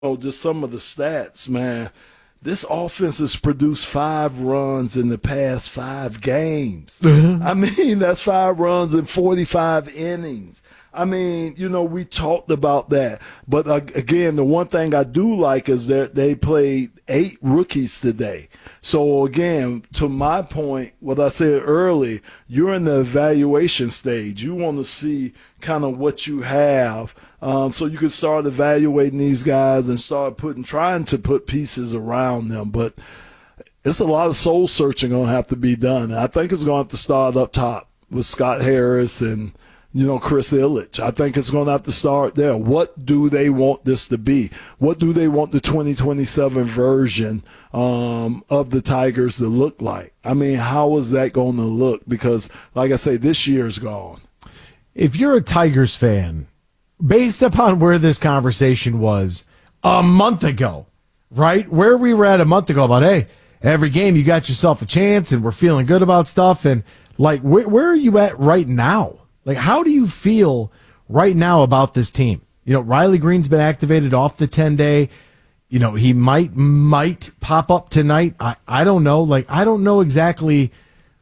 just some of the stats, man. This offense has produced 5 runs in the past 5 games. I mean, that's 5 runs in 45 innings. I mean, we talked about that. But again, the one thing I do like is that they played 8 rookies today. So again, to my point, what I said early, you're in the evaluation stage. You want to see kind of what you have, so you can start evaluating these guys and start trying to put pieces around them. But it's a lot of soul searching going to have to be done. I think it's going to have to start up top with Scott Harris and Chris Ilitch. I think it's going to have to start there. What do they want this to be? What do they want the 2027 version of the Tigers to look like? I mean, how is that going to look? Because, like I say, this year's gone. If you're a Tigers fan, based upon where this conversation was a month ago, right? Where we were at a month ago about, hey, every game you got yourself a chance and we're feeling good about stuff. And, like, where are you at right now? Like, how do you feel right now about this team? Riley Green's been activated off the 10-day. He might pop up tonight. I don't know. Like, I don't know exactly.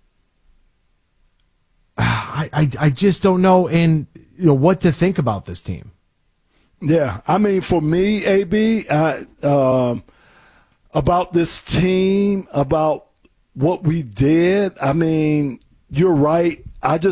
I just don't know what to think about this team. Yeah, I mean, for me, AB, about this team, about what we did, I mean, you're right.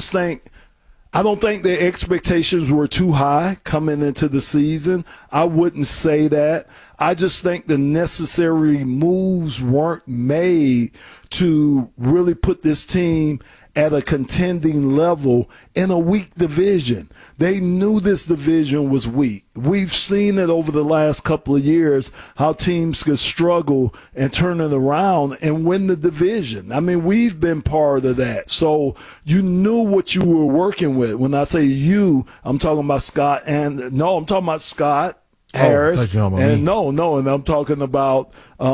I don't think the expectations were too high coming into the season. I wouldn't say that. I just think the necessary moves weren't made to really put this team at a contending level in a weak division. They knew this division was weak. We've seen it over the last couple of years, how teams could struggle and turn it around and win the division. I mean, we've been part of that. So you knew what you were working with. When I say you, I'm talking about Scott I'm talking about Scott Harris. And I'm talking about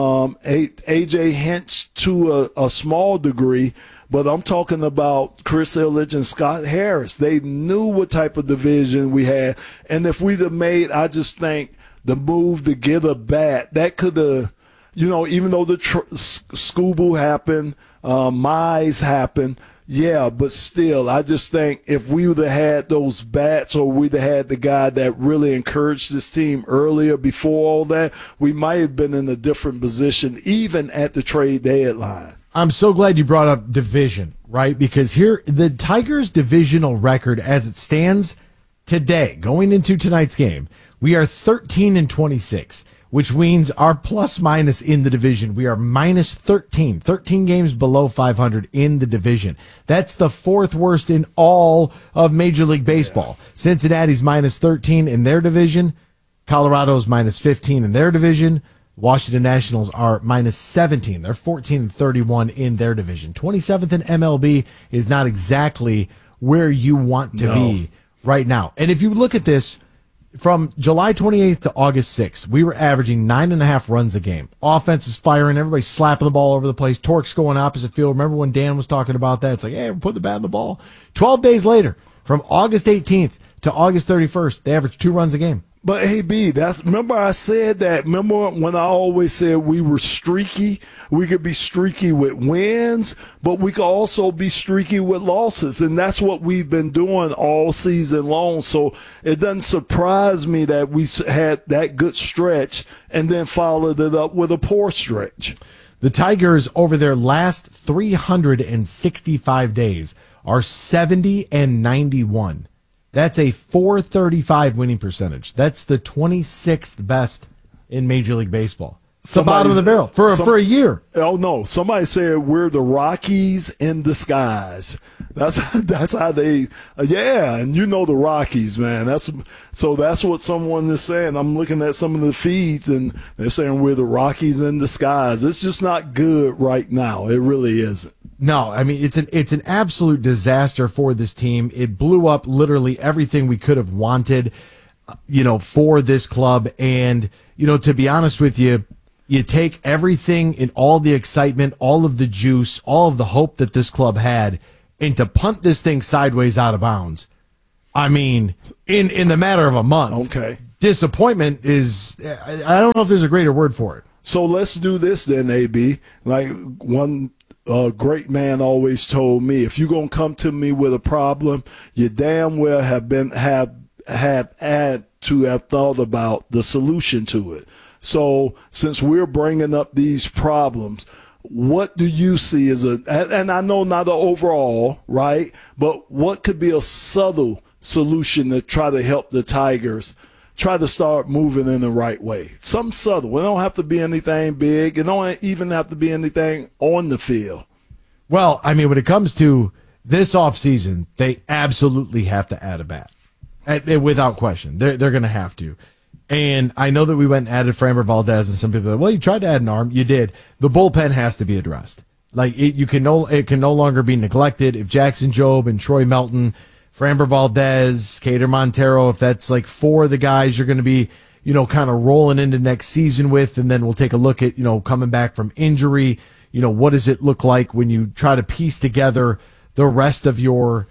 AJ Hinch to a small degree. But I'm talking about Chris Ilitch and Scott Harris. They knew what type of division we had. And if we'd have made, I just think, the move to get a bat, that could have, even though the Scooble happened, Mize happened, yeah, but still, I just think if we would have had those bats or we'd have had the guy that really encouraged this team earlier before all that, we might have been in a different position even at the trade deadline. I'm so glad you brought up division, right? Because here, the Tigers' divisional record as it stands today, going into tonight's game, we are 13-26, which means our plus minus in the division, we are minus 13 games below 500 in the division. That's the 4th worst in all of Major League Baseball. Yeah. Cincinnati's minus 13 in their division. Colorado's minus 15 in their division. Washington Nationals are minus 17. They're 14-31 in their division. 27th in MLB is not exactly where you want to be right now. And if you look at this, from July 28th to August 6th, we were averaging 9.5 runs a game. Offense is firing. Everybody's slapping the ball over the place. Torque's going opposite field. Remember when Dan was talking about that? It's like, hey, we're putting the bat in the ball. 12 days later, from August 18th to August 31st, they averaged 2 runs a game. But, hey, B, remember I said that. Remember when I always said we were streaky? We could be streaky with wins, but we could also be streaky with losses, and that's what we've been doing all season long. So it doesn't surprise me that we had that good stretch and then followed it up with a poor stretch. The Tigers, over their last 365 days, are 70-91. That's a .435 winning percentage. That's the 26th best in Major League Baseball. It's the bottom of the barrel for a year. Oh, no. Somebody said we're the Rockies in disguise. That's how they and the Rockies, man. That's what someone is saying. I'm looking at some of the feeds, and they're saying we're the Rockies in disguise. It's just not good right now. It really isn't. No, I mean, it's an absolute disaster for this team. It blew up literally everything we could have wanted, for this club. And, to be honest with you, you take everything and all the excitement, all of the juice, all of the hope that this club had, and to punt this thing sideways out of bounds. I mean, in the matter of a month. Okay. disappointment is, I don't know if there's a greater word for it. So let's do this then, AB. Like one great man always told me, if you're going to come to me with a problem, you damn well have had to have thought about the solution to it. So since we're bringing up these problems, what do you see as and I know not the overall, right, but what could be a subtle solution to try to help the Tigers try to start moving in the right way? Something subtle. It don't have to be anything big. It don't even have to be anything on the field. Well, I mean, when it comes to this offseason, they absolutely have to add a bat. Without question. They're going to have to. And I know that we went and added Framber Valdez, and some people are like, well, you tried to add an arm. You did. The bullpen has to be addressed. Like, it can no longer be neglected. If Jackson Jobe and Troy Melton, Framber Valdez, Cater Montero, if that's like four of the guys you're going to be, kind of rolling into next season with, and then we'll take a look at, coming back from injury, what does it look like when you try to piece together the rest of your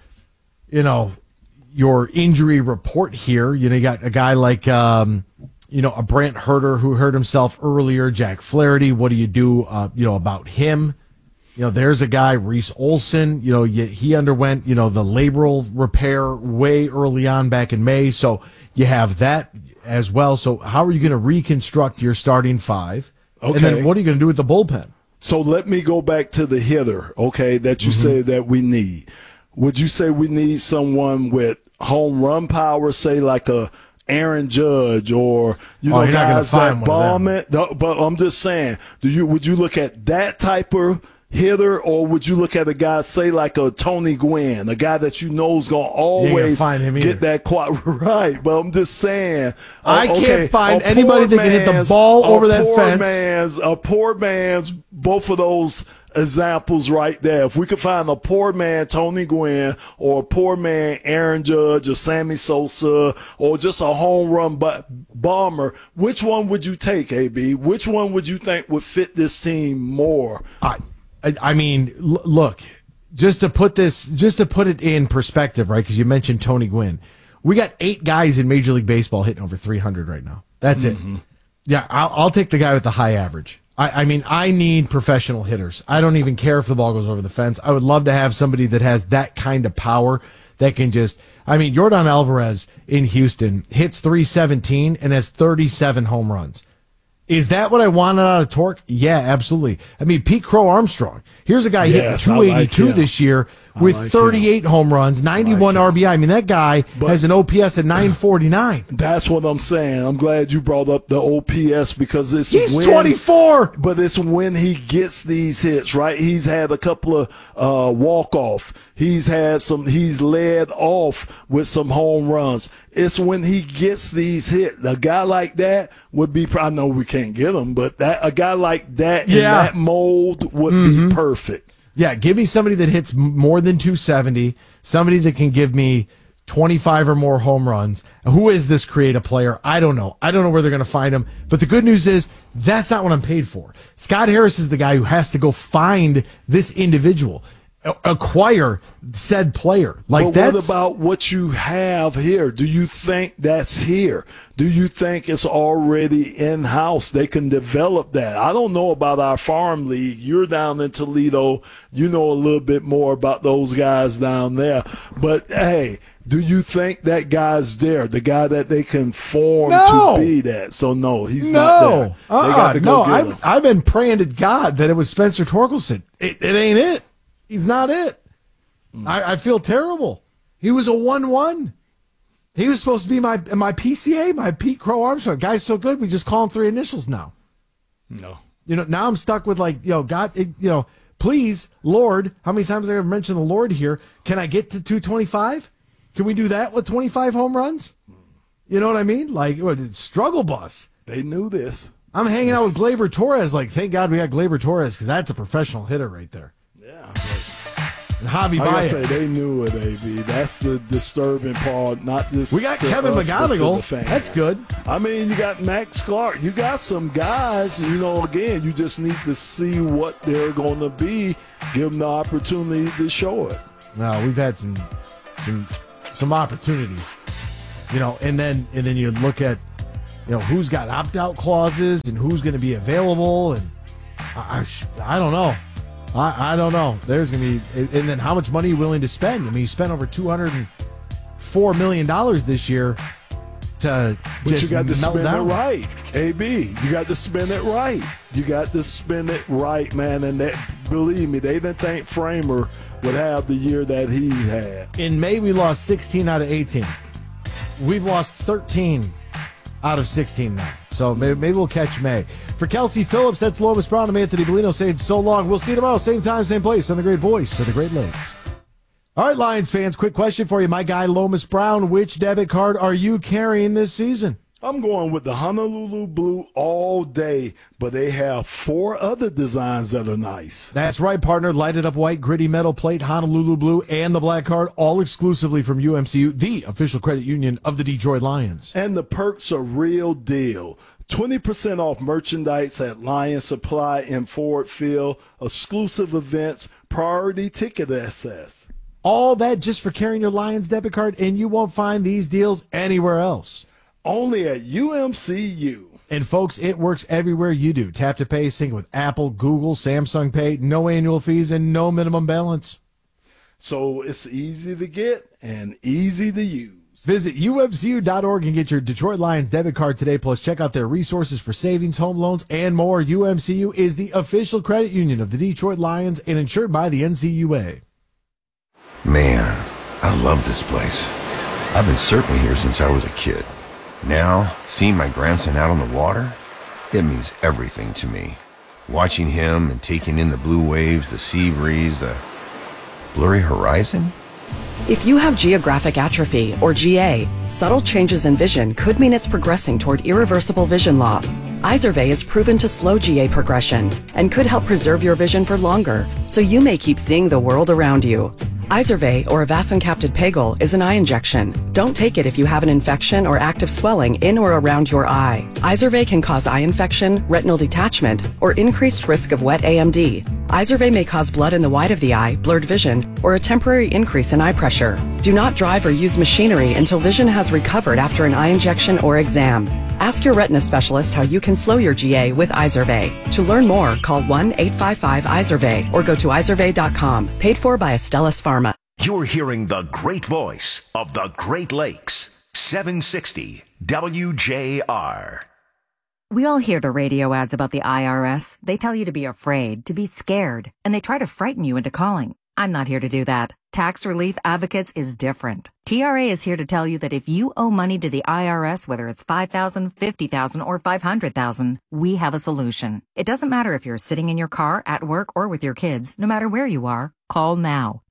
injury report here. You got a guy like, a Brant Herter who hurt himself earlier, Jack Flaherty. What do you do, about him? There's a guy, Reese Olson, he underwent, the labral repair way early on back in May. So you have that as well. So how are you going to reconstruct your starting five? Okay. And then what are you going to do with the bullpen? So let me go back to the hitter, okay, that you say that we need. Would you say we need someone with home run power, say like a Aaron Judge, or guys that bomb it? But I'm just saying, would you look at that type of hitter, or would you look at a guy, say like a Tony Gwynn, a guy that is going to always get that quad right? But I'm just saying, I can't find anybody that can hit the ball over that fence. A poor man's both of those examples right there. If we could find a poor man Tony Gwynn, or a poor man Aaron Judge, or Sammy Sosa, or just a home run bomber, which one would you take, AB? Which one would you think would fit this team more? I mean, look, just to put it in perspective, right? Because you mentioned Tony Gwynn, we got 8 guys in Major League Baseball hitting over 300 right now. That's it. Yeah, I'll take the guy with the high average. I mean, I need professional hitters. I don't even care if the ball goes over the fence. I would love to have somebody that has that kind of power that can just. I mean, Yordan Alvarez in Houston hits 317 and has 37 home runs. Is that what I wanted out of Torque? Yeah, absolutely. I mean, Pete Crow Armstrong. Here's a guy hitting 282 this year with 38 home runs, 91 RBI. I mean, that guy has an OPS at 949. That's what I'm saying. I'm glad you brought up the OPS, because he's 24. But it's when he gets these hits, right? He's had a couple of walk-off. He's led off with some home runs. It's when he gets these hits. A guy like that would be, I know we can't get him, but a guy like that in that mold would be perfect. Yeah, give me somebody that hits more than 270, somebody that can give me 25 or more home runs. Who is this creative player? I don't know. I don't know where they're going to find him. But the good news is that's not what I'm paid for. Scott Harris is the guy who has to go find this individual, acquire said player. But what about what you have here? Do you think that's here? Do you think it's already in-house? They can develop that. I don't know about our farm league. You're down in Toledo. You know a little bit more about those guys down there. But, hey, do you think that guy's there, the guy that they can form to be that? So, no, he's not there. They got to go get him. I've been praying to God that it was Spencer Torkelson. It ain't it. He's not it. I feel terrible. He was a 1-1. He was supposed to be my PCA, my Pete Crow Armstrong. Guy's so good, we just call him 3 initials now. No. Now I'm stuck with God, please, Lord, how many times have I ever mentioned the Lord here? Can I get to 225? Can we do that with 25 home runs? You know what I mean? Like, struggle bus. They knew this. I'm hanging out with Gleyber Torres. Like, thank God we got Gleyber Torres, because that's a professional hitter right there. Yeah. And Javi Like Baez. I say, they knew it, AB. That's the disturbing part. Not just we got Kevin McGonigal. That's good. I mean, you got Max Clark. You got some guys. Again, you just need to see what they're going to be. Give them the opportunity to show it. No, we've had some opportunity. And then you look at who's got opt-out clauses and who's going to be available. And I don't know. I don't know. There's going to be, and then how much money are you willing to spend? I mean, you spent over $204 million this year to but just you got to melt spend down. it right, AB. You got to spend it right. You got to spend it right, man. And that, believe me, they didn't think Framer would have the year that he's had. In May, we lost 16 out of 18. We've lost 13 out of 16 now. So maybe we'll catch May. For Kelsey Phillips, that's Lomas Brown. I'm Anthony Bellino saying so long. We'll see you tomorrow, same time, same place, on the great voice of the Great Lakes. All right, Lions fans, quick question for you. My guy, Lomas Brown, which debit card are you carrying this season? I'm going with the Honolulu Blue all day, but they have 4 other designs that are nice. That's right, partner. Lighted up white, gritty metal plate, Honolulu Blue, and the black card, all exclusively from UMCU, the official credit union of the Detroit Lions. And the perks are real deal. 20% off merchandise at Lions Supply in Ford Field, exclusive events, priority ticket access. All that just for carrying your Lions debit card, and you won't find these deals anywhere else. Only at UMCU. And folks, it works everywhere you do. Tap to pay, sync with Apple, Google, Samsung Pay, no annual fees, and no minimum balance. So it's easy to get and easy to use. Visit UMCU.org and get your Detroit Lions debit card today. Plus, check out their resources for savings, home loans, and more. UMCU is the official credit union of the Detroit Lions and insured by the NCUA. Man, I love this place. I've been surfing here since I was a kid. Now, seeing my grandson out on the water, it means everything to me. Watching him and taking in the blue waves, the sea breeze, the blurry horizon. If you have geographic atrophy, or GA, subtle changes in vision could mean it's progressing toward irreversible vision loss. Izervay is proven to slow GA progression and could help preserve your vision for longer, so you may keep seeing the world around you. Izervay, or avacincaptad pegol, is an eye injection. Don't take it if you have an infection or active swelling in or around your eye. Izervay can cause eye infection, retinal detachment, or increased risk of wet AMD. Izervay may cause blood in the white of the eye, blurred vision, or a temporary increase in eye pressure. Do not drive or use machinery until vision has recovered after an eye injection or exam. Ask your retina specialist how you can slow your GA with Izervay. To learn more, call 1-855-IZERVAY or go to izervay.com. Paid for by Astellas Pharma. You're hearing the great voice of the Great Lakes. 760 WJR. We all hear the radio ads about the IRS. They tell you to be afraid, to be scared, and they try to frighten you into calling. I'm not here to do that. Tax Relief Advocates is different. TRA is here to tell you that if you owe money to the IRS, whether it's $5,000, $50,000, or $500,000, we have a solution. It doesn't matter if you're sitting in your car, at work, or with your kids. No matter where you are, call now.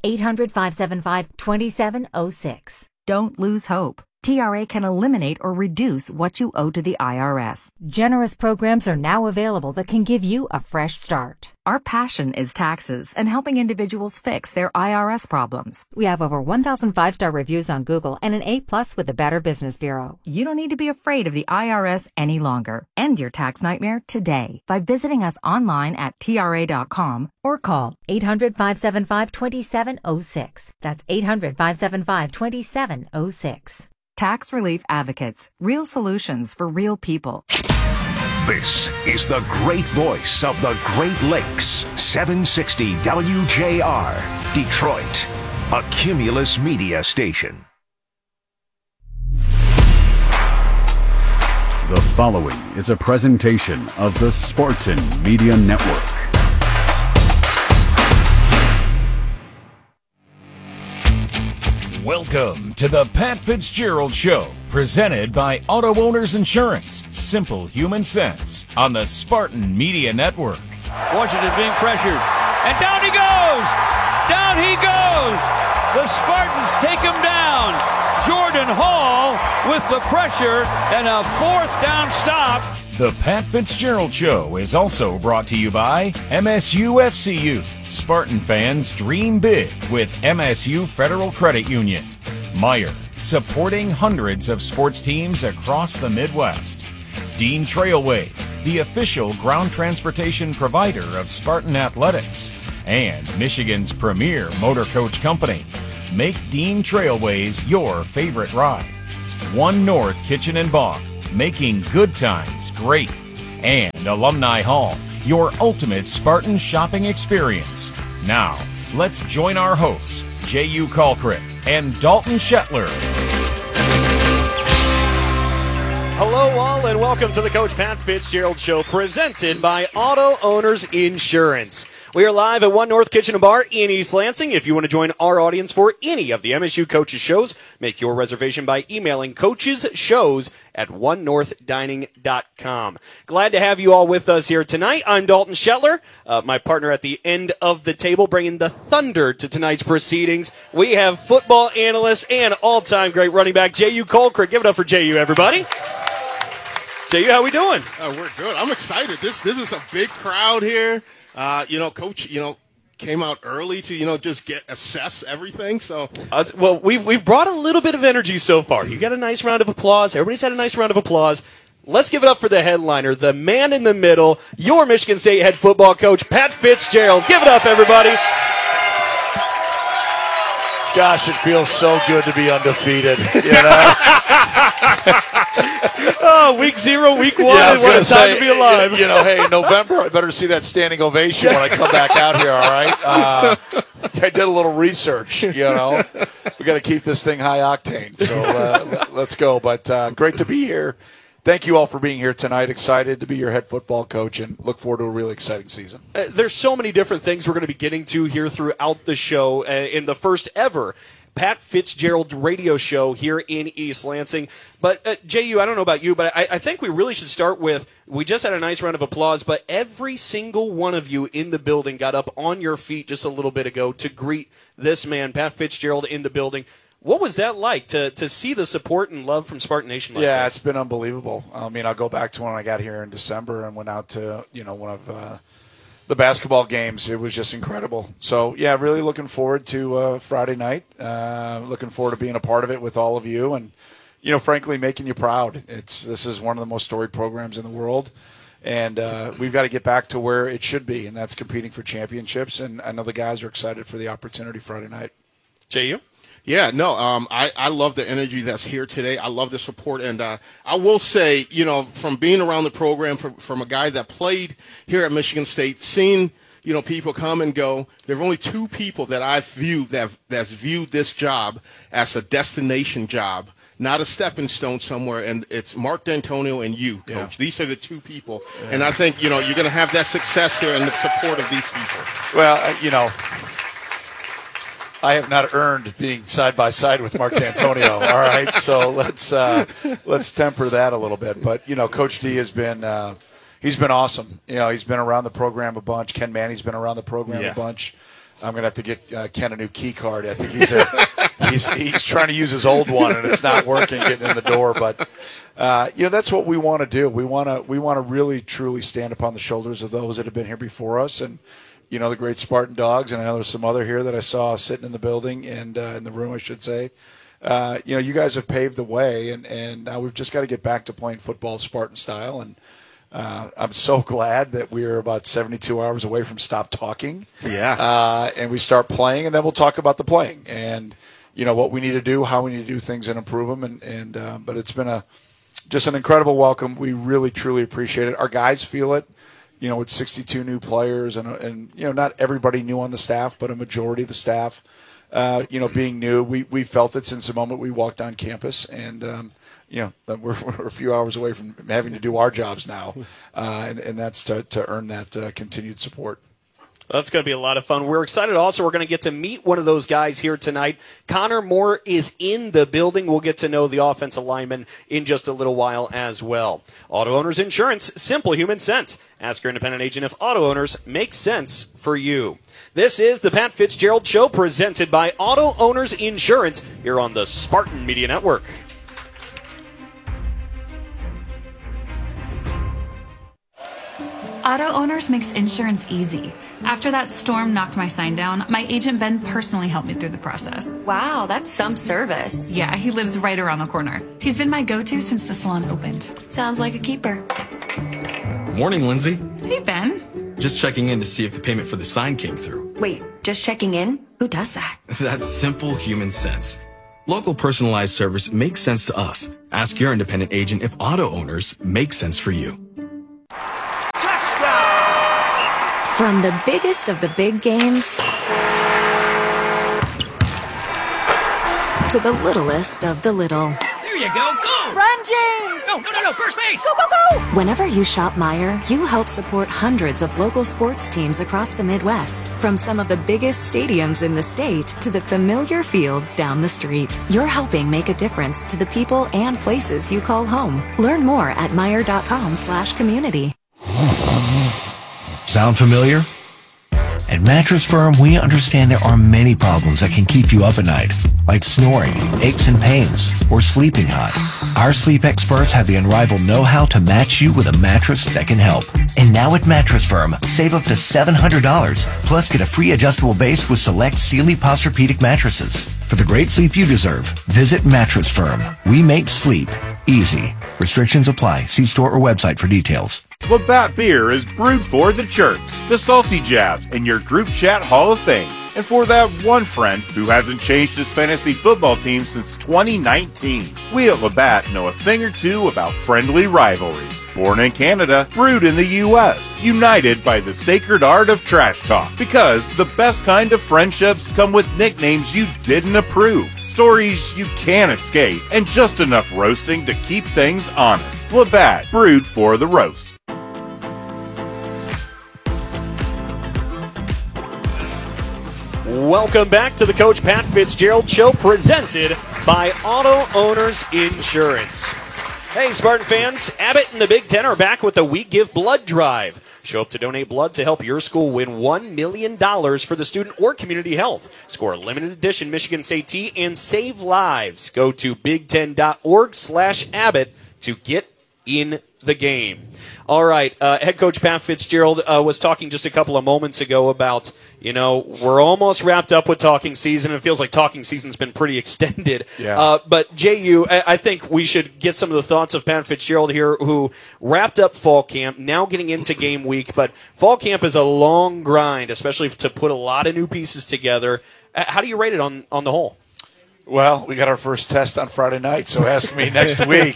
800-575-2706. Don't lose hope. TRA can eliminate or reduce what you owe to the IRS. Generous programs are now available that can give you a fresh start. Our passion is taxes and helping individuals fix their IRS problems. We have over 1,000 5-star reviews on Google and an A+ with the Better Business Bureau. You don't need to be afraid of the IRS any longer. End your tax nightmare today by visiting us online at TRA.com or call 800-575-2706. That's 800-575-2706. Tax Relief Advocates. Real solutions for real people. This is the great voice of the Great Lakes. 760 WJR. Detroit. A Cumulus Media station. The following is a presentation of the Spartan Media Network. Welcome to the Pat Fitzgerald Show, presented by Auto Owners Insurance. Simple human sense on the Spartan Media Network. Washington being pressured, and down he goes! Down he goes! The Spartans take him down. Jordan Hall with the pressure and a 4th down stop. The Pat Fitzgerald Show is also brought to you by MSU FCU. Spartan fans dream big with MSU Federal Credit Union. Meyer, supporting hundreds of sports teams across the Midwest. Dean Trailways, the official ground transportation provider of Spartan Athletics. And Michigan's premier motor coach company. Make Dean Trailways your favorite ride. One North Kitchen and Bar. making good times great. And Alumni Hall, your ultimate Spartan shopping experience. Now, let's join our hosts, J.U. Kalkrick and Dalton Shetler. Hello, all, and welcome to the Coach Pat Fitzgerald Show, presented by Auto Owners Insurance. We are live at One North Kitchen and Bar in East Lansing. If you want to join our audience for any of the MSU Coaches shows, make your reservation by emailing coachesshows@onenorthdining.com. Glad to have you all with us here tonight. I'm Dalton Shetler, my partner at the end of the table, bringing the thunder to tonight's proceedings. We have football analyst and all-time great running back, J.U. Kalkrick. Give it up for J.U., everybody. J.U., how we doing? We're good. I'm excited. This is a big crowd here. Coach, came out early to, just assess everything. So, well, we've brought a little bit of energy so far. You got a nice round of applause. Everybody's had a nice round of applause. Let's give it up for the headliner, the man in the middle, your Michigan State head football coach, Pat Fitzgerald. Give it up, everybody. Gosh, it feels so good to be undefeated, you know? Oh, week 0, week 1, yeah, what a time to be alive. Hey, November, I better see that standing ovation when I come back out here, all right? I did a little research, We got to keep this thing high octane, so let's go. But great to be here. Thank you all for being here tonight. Excited to be your head football coach and look forward to a really exciting season. There's so many different things we're going to be getting to here throughout the show in the first ever Pat Fitzgerald radio show here in East Lansing. But, J.U., I don't know about you, but I think we really should start with, we just had a nice round of applause, but every single one of you in the building got up on your feet just a little bit ago to greet this man, Pat Fitzgerald, in the building. What was that like to see the support and love from Spartan Nation like this? It's been unbelievable. I mean, I'll go back to when I got here in December and went out to, one of the basketball games. It was just incredible. So, yeah, really looking forward to Friday night. Looking forward to being a part of it with all of you and, frankly, making you proud. This is one of the most storied programs in the world. And we've got to get back to where it should be, and that's competing for championships. And I know the guys are excited for the opportunity Friday night. J.U.? Yeah, no, I love the energy that's here today. I love the support. And I will say, from being around the program, from a guy that played here at Michigan State, seeing, people come and go, there are only two people that I've viewed that's viewed this job as a destination job, not a stepping stone somewhere, and it's Mark D'Antonio and you, Coach. Yeah. These are the two people. Yeah. And I think, you're going to have that success here and the support of these people. Well, I have not earned being side by side with Mark D'Antonio. All right, so let's temper that a little bit. But Coach D has been he's been awesome. He's been around the program a bunch. Ken Manny's been around the program a bunch. I'm gonna have to get Ken a new key card. I think he's trying to use his old one and it's not working getting in the door. But that's what we want to do. We want to really truly stand upon the shoulders of those that have been here before us and. The great Spartan Dogs, and I know there's some other here that I saw sitting in the building and in the room, I should say. You guys have paved the way, and now we've just got to get back to playing football Spartan style. And I'm so glad that we're about 72 hours away from stop talking. Yeah. And we start playing, and then we'll talk about the playing and what we need to do, how we need to do things, and improve them. But it's been just an incredible welcome. We really truly appreciate it. Our guys feel it. With 62 new players and not everybody new on the staff, but a majority of the staff, being new, we felt it since the moment we walked on campus. And, we're a few hours away from having to do our jobs now. And that's to earn that continued support. That's going to be a lot of fun. We're excited also. We're going to get to meet one of those guys here tonight. Connor Moore is in the building. We'll get to know the offensive lineman in just a little while as well. Auto Owners Insurance, simple human sense. Ask your independent agent if auto owners make sense for you. This is the Pat Fitzgerald Show presented by Auto Owners Insurance here on the Spartan Media Network. Auto Owners makes insurance easy. After that storm knocked my sign down, my agent Ben personally helped me through the process. Wow, that's some service. Yeah, he lives right around the corner. He's been my go-to since the salon opened. Sounds like a keeper. Morning, Lindsay. Hey, Ben. Just checking in to see if the payment for the sign came through. Wait, just checking in? Who does that? That's simple human sense. Local personalized service makes sense to us. Ask your independent agent if auto owners make sense for you. From the biggest of the big games to the littlest of the little. There you go, go! Run, James! No, first base! Go, go, go! Whenever you shop Meijer, you help support hundreds of local sports teams across the Midwest. From some of the biggest stadiums in the state to the familiar fields down the street. You're helping make a difference to the people and places you call home. Learn more at Meijer.com/community. Sound familiar? At Mattress Firm, we understand there are many problems that can keep you up at night, like snoring, aches and pains, or sleeping hot. Our sleep experts have the unrivaled know-how to match you with a mattress that can help. And now at Mattress Firm, save up to $700, plus get a free adjustable base with select Sealy Posturepedic mattresses. For the great sleep you deserve, visit Mattress Firm. We make sleep easy. Restrictions apply. See store or website for details. Labatt Beer is brewed for the Chirps, the Salty Jabs, and your group chat Hall of Fame. And for that one friend who hasn't changed his fantasy football team since 2019. We at Labatt know a thing or two about friendly rivalries. Born in Canada, brewed in the U.S. United by the sacred art of trash talk. Because the best kind of friendships come with nicknames you didn't approve, stories you can't escape, and just enough roasting to keep things honest. Labatt, brewed for the roast. Welcome back to the Coach Pat Fitzgerald Show, presented by Auto Owners Insurance. Hey, Spartan fans, Abbott and the Big Ten are back with the We Give Blood Drive. Show up to donate blood to help your school win $1 million for the student or community health. Score a limited edition Michigan State tee and save lives. Go to big10.org/Abbott to get in the game. All right, head coach Pat Fitzgerald was talking just a couple of moments ago about, we're almost wrapped up with talking season. It feels like talking season's been pretty extended. Yeah. But, JU, I think we should get some of the thoughts of Pat Fitzgerald here, who wrapped up fall camp, now getting into game week. But fall camp is a long grind, especially to put a lot of new pieces together. How do you rate it on the whole? Well, we got our first test on Friday night, so ask me next week.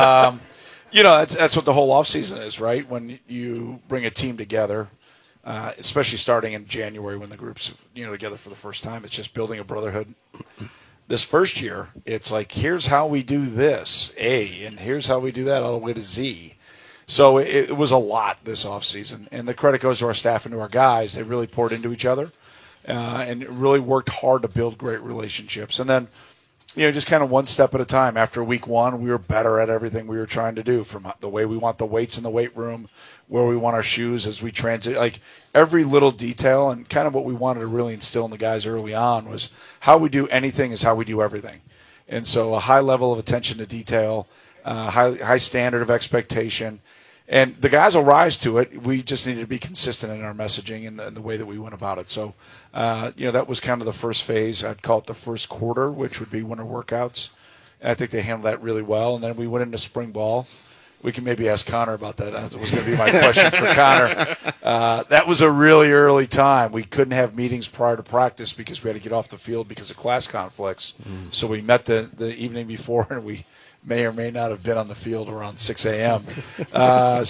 That's what the whole offseason is, right? When you bring a team together, especially starting in January when the group's together for the first time, it's just building a brotherhood. This first year, it's like, here's how we do this, A, and here's how we do that all the way to Z. So it was a lot this offseason, and the credit goes to our staff and to our guys. They really poured into each other and really worked hard to build great relationships. And then, just kind of one step at a time. After week one, we were better at everything we were trying to do, from the way we want the weights in the weight room, where we want our shoes as we transit, like every little detail. And kind of what we wanted to really instill in the guys early on was how we do anything is how we do everything. And so a high level of attention to detail, high standard of expectation. And the guys will rise to it. We just needed to be consistent in our messaging and the way that we went about it. So, that was kind of the first phase. I'd call it the first quarter, which would be winter workouts. And I think they handled that really well. And then we went into spring ball. We can maybe ask Connor about that. That was going to be my question for Connor. That was a really early time. We couldn't have meetings prior to practice because we had to get off the field because of class conflicts. So we met the evening before, and we may or may not have been on the field around 6 a.m. That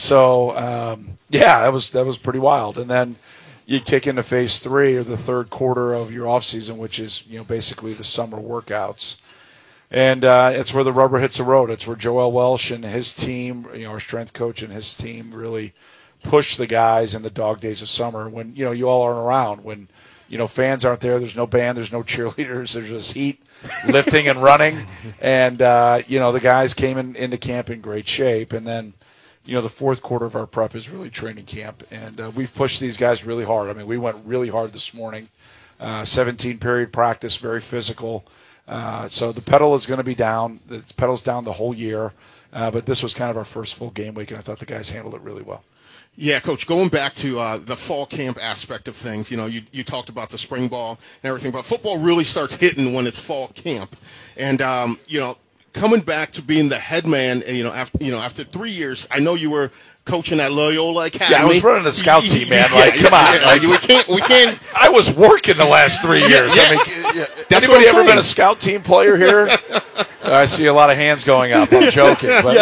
was pretty wild. And then you kick into phase 3 or the third quarter of your off season, which is basically the summer workouts. And it's where the rubber hits the road. It's where Joel Welsh and his team, our strength coach and his team, really push the guys in the dog days of summer when you all aren't around. When fans aren't there, there's no band, there's no cheerleaders, there's just heat, lifting and running. And the guys came into camp in great shape. And then the fourth quarter of our prep is really training camp, and we've pushed these guys really hard. I mean, we went really hard this morning. 17-period practice, very physical. So the pedal is going to be down. The pedal's down the whole year, but this was kind of our first full game week, and I thought the guys handled it really well. Yeah, Coach, going back to the fall camp aspect of things, you talked about the spring ball and everything, but football really starts hitting when it's fall camp. And, coming back to being the head man, after 3 years, I know you were coaching at Loyola Academy. Yeah, I was running a scout team, man. Come on. We can't. I was working the last 3 years. Yeah. I mean, That's Anybody what I'm ever been saying. a scout team player here? I see a lot of hands going up. I'm joking, but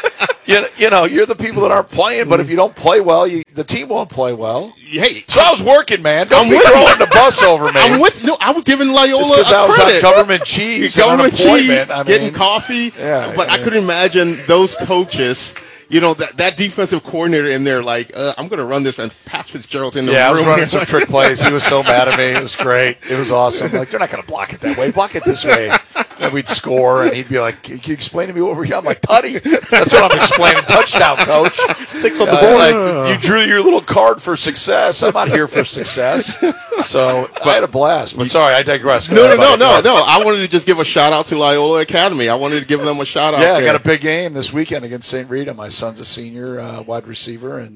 you know, you're the people that aren't playing. But if you don't play well, the team won't play well. Hey, so I was working, man. Don't be throwing the bus over me. I'm with. No, I was giving Loyola because I was credit. on government cheese, government cheese, I mean, getting coffee. Yeah, but I couldn't imagine those coaches. You know, that defensive coordinator in there, like, I'm going to run this, and Pat Fitzgerald's in the room. Yeah, I was running some trick plays. He was so mad at me. It was great. It was awesome. Like, they're not going to block it that way. Block it this way. And we'd score, and he'd be like, can you explain to me what we're doing? I'm like, Tutty. That's what I'm explaining. Touchdown, coach. 6 on the board. Like, you drew your little card for success. I'm not here for success. So I had a blast. But sorry, I digress. No. I wanted to just give a shout-out to Loyola Academy. I wanted to give them a shout-out. Yeah, I got a big game this weekend against St. Rita. My son's a senior wide receiver, and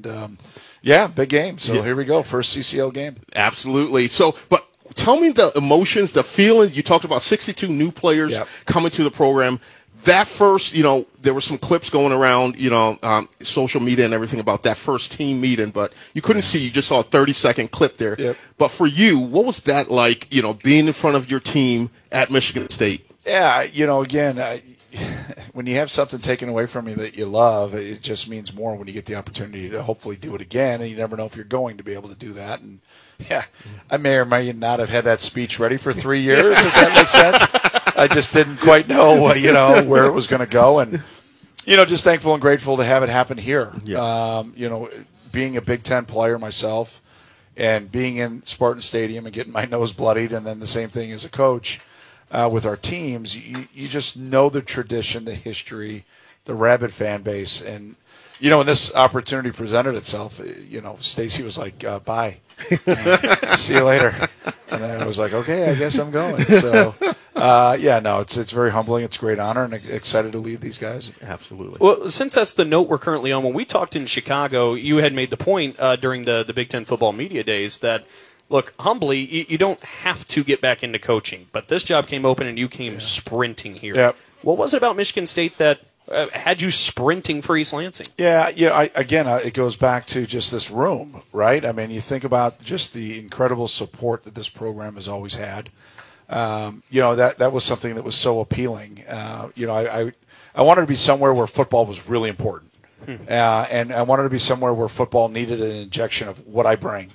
big game. So here we go, first CCL game. Absolutely. So, but tell me the emotions, the feelings. You talked about 62 new players coming to the program. That first, there were some clips going around, social media and everything about that first team meeting, but you couldn't see. You just saw a 30-second clip there. Yep. But for you, what was that like, being in front of your team at Michigan State? Yeah, again, when you have something taken away from you that you love, it just means more when you get the opportunity to hopefully do it again, and you never know if you're going to be able to do that. And yeah, I may or may not have had that speech ready for 3 years, if that makes sense. I just didn't quite know, where it was going to go, and just thankful and grateful to have it happen here. Yeah. Being a Big Ten player myself, and being in Spartan Stadium and getting my nose bloodied, and then the same thing as a coach. With our teams, you just know the tradition, the history, the rabid fan base. And, when this opportunity presented itself, Stacy was like, bye. See you later. And then I was like, okay, I guess I'm going. So, it's very humbling. It's a great honor, and excited to lead these guys. Absolutely. Well, since that's the note we're currently on, when we talked in Chicago, you had made the point during the Big Ten football media days that, look, humbly, you don't have to get back into coaching, but this job came open and you came sprinting here. Yep. What was it about Michigan State that had you sprinting for East Lansing? Yeah. It goes back to just this room, right? I mean, you think about just the incredible support that this program has always had. That was something that was so appealing. I wanted to be somewhere where football was really important, and I wanted to be somewhere where football needed an injection of what I bring.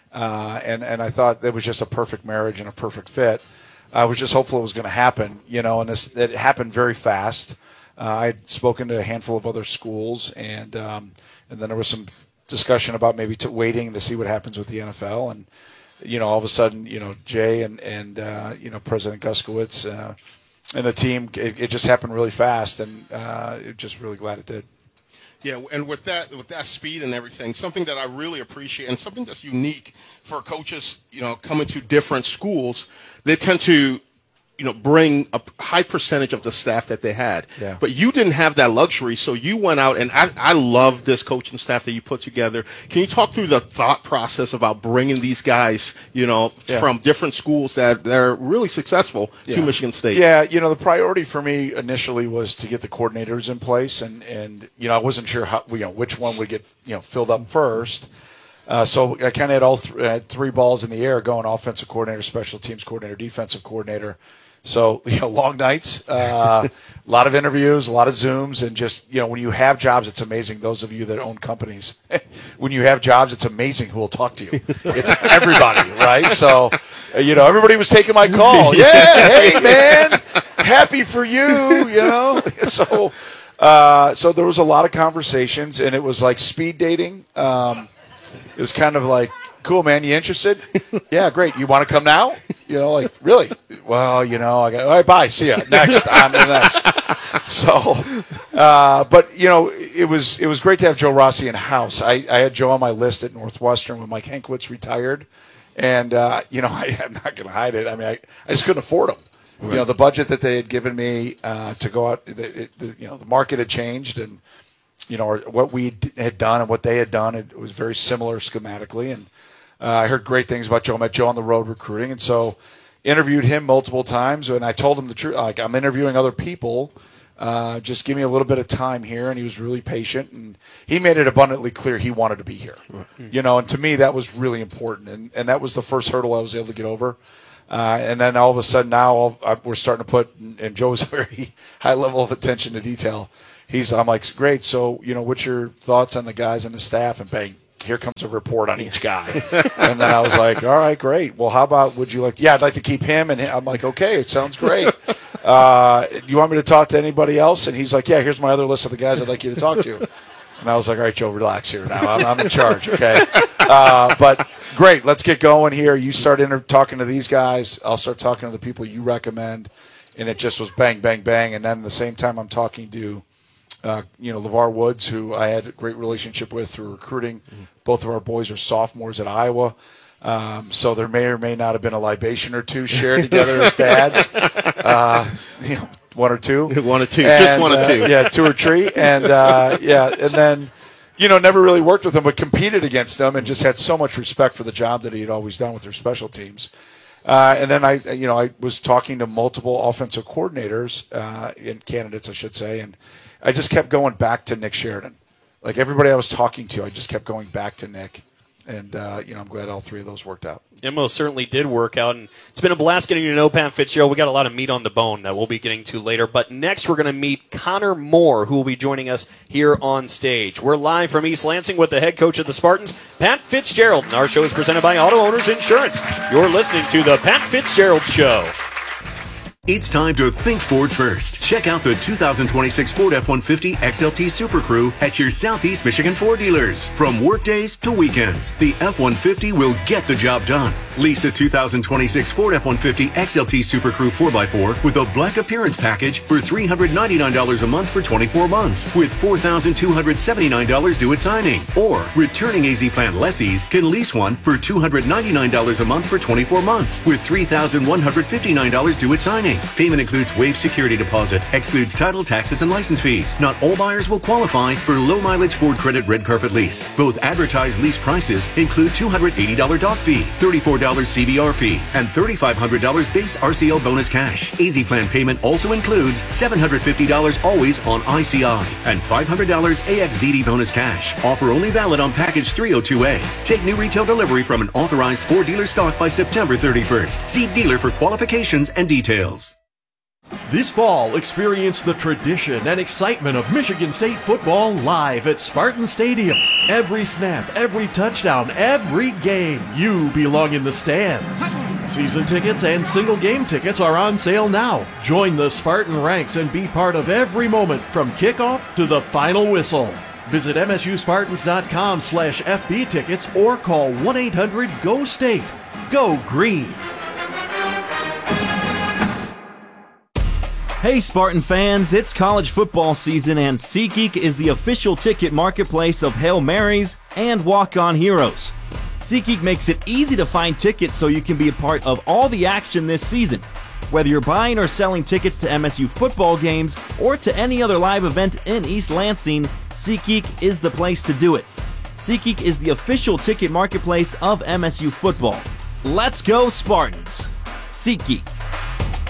And I thought it was just a perfect marriage and a perfect fit. I was just hopeful it was going to happen, and it happened very fast. I'd spoken to a handful of other schools, and then there was some discussion about maybe waiting to see what happens with the NFL. And, all of a sudden, Jay and President Guskowitz and the team, it just happened really fast, and just really glad it did. Yeah, and with that speed and everything, something that I really appreciate and something that's unique for coaches, coming to different schools, they tend to, bring a high percentage of the staff that they had. Yeah. But you didn't have that luxury, so you went out, and I love this coaching staff that you put together. Can you talk through the thought process about bringing these guys, from different schools that are really successful to Michigan State? Yeah, the priority for me initially was to get the coordinators in place, and I wasn't sure how, which one would get, filled up first. So I kind of had three balls in the air going: offensive coordinator, special teams coordinator, defensive coordinator. So, long nights, a lot of interviews, a lot of Zooms, and just, when you have jobs, it's amazing. Those of you that own companies, when you have jobs, it's amazing who will talk to you. It's everybody, right? So, everybody was taking my call. Yeah, hey, man, happy for you, So there was a lot of conversations, and it was like speed dating. It was kind of like, cool, man, you interested? Yeah, great. You want to come now? Really? Well, I got, all right, bye, see ya. Next, on to the next. So, but, it was great to have Joe Rossi in house. I had Joe on my list at Northwestern when Mike Hankwitz retired. And, I'm not going to hide it. I mean, I just couldn't afford him. Right. The budget that they had given me to go out, the market had changed, and, or what we had done and what they had done, it was very similar schematically. And I heard great things about Joe. I met Joe on the road recruiting, and so interviewed him multiple times. And I told him the truth. Like, I'm interviewing other people. Just give me a little bit of time here. And he was really patient, and he made it abundantly clear he wanted to be here. And to me that was really important. And that was the first hurdle I was able to get over. And then all of a sudden now we're starting to put, and Joe's a very high level of attention to detail. I'm like, great. So, what's your thoughts on the guys and the staff? And bang, here comes a report on each guy. And then I was like, all right, great. Well, how about, I'd like to keep him. And I'm like, okay, it sounds great. Do you want me to talk to anybody else? And he's like, yeah, here's my other list of the guys I'd like you to talk to. And I was like, all right, Joe, relax here now. I'm in charge, okay? But great, let's get going here. You start talking to these guys. I'll start talking to the people you recommend. And it just was bang, bang, bang. And then at the same time, I'm talking to, LeVar Woods, who I had a great relationship with through recruiting. Mm-hmm. Both of our boys are sophomores at Iowa. So there may or may not have been a libation or two shared together as dads. One or two. One or two. Just one or two. Yeah, two or three. And, and then, never really worked with them, but competed against them and just had so much respect for the job that he had always done with their special teams. And then I was talking to multiple offensive coordinators, and candidates, I should say, and I just kept going back to Nick Sheridan. Like everybody I was talking to, I just kept going back to Nick. And, I'm glad all three of those worked out. It most certainly did work out. And it's been a blast getting to know Pat Fitzgerald. We got a lot of meat on the bone that we'll be getting to later. But next we're going to meet Connor Moore, who will be joining us here on stage. We're live from East Lansing with the head coach of the Spartans, Pat Fitzgerald. And our show is presented by Auto Owners Insurance. You're listening to The Pat Fitzgerald Show. It's time to think Ford first. Check out the 2026 Ford F-150 XLT Super Crew at your Southeast Michigan Ford dealers. From workdays to weekends, the F-150 will get the job done. Lease a 2026 Ford F-150 XLT Super Crew 4x4 with a black appearance package for $399 a month for 24 months with $4,279 due at signing. Or returning AZ Plan lessees can lease one for $299 a month for 24 months with $3,159 due at signing. Payment includes waived security deposit, excludes title, taxes, and license fees. Not all buyers will qualify for low-mileage Ford Credit Red Carpet Lease. Both advertised lease prices include $280 doc fee, $34 CVR fee, and $3,500 base RCL bonus cash. AZ Plan payment also includes $750 always on ICI and $500 AXZD bonus cash. Offer only valid on package 302A. Take new retail delivery from an authorized Ford dealer stock by September 31st. See dealer for qualifications and details. This fall, experience the tradition and excitement of Michigan State football live at Spartan Stadium. Every snap, every touchdown, every game, you belong in the stands. Season tickets and single game tickets are on sale now. Join the Spartan ranks and be part of every moment from kickoff to the final whistle. Visit MSUSpartans.com/FB tickets or call 1-800-GO-STATE. Go Green! Hey Spartan fans, it's college football season and SeatGeek is the official ticket marketplace of Hail Marys and Walk-On Heroes. SeatGeek makes it easy to find tickets so you can be a part of all the action this season. Whether you're buying or selling tickets to MSU football games or to any other live event in East Lansing, SeatGeek is the place to do it. SeatGeek is the official ticket marketplace of MSU football. Let's go Spartans! SeatGeek.